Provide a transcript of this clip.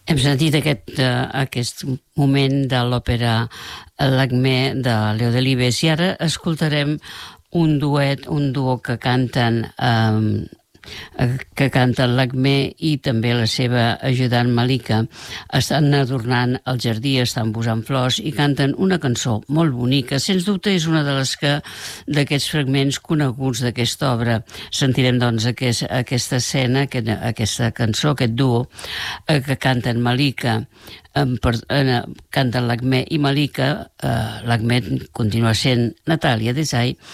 Hem sentit aquest moment de l'òpera L'Acmè de Leo Delibes i ara escoltarem un duo que canten l'Acmè i també la seva ajudant Malika. Estan adornant el jardí, estan posant flors i canten una cançó molt bonica. Sens dubte és una de les d'aquests fragments coneguts d'aquesta obra. Sentirem doncs aquesta escena, aquesta cançó, aquest duo que canten Malika, canten l'Acmè i Malika. L'Acmè continua sent Natàlia Desai